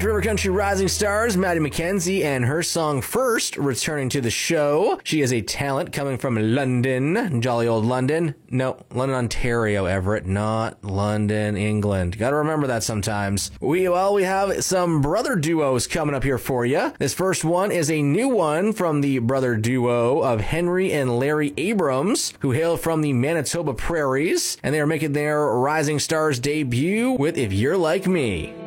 River Country Rising Stars, Maddie McKenzie, and her song First, returning to the show. She is a talent coming from London, jolly old London. No, London, Ontario, Everett, not London, England. Gotta remember that sometimes. We have some brother duos coming up here for you. This first one is a new one from the brother duo of Henry and Larry Abrams, who hail from the Manitoba prairies, and they are making their Rising Stars debut with If You're Like Me.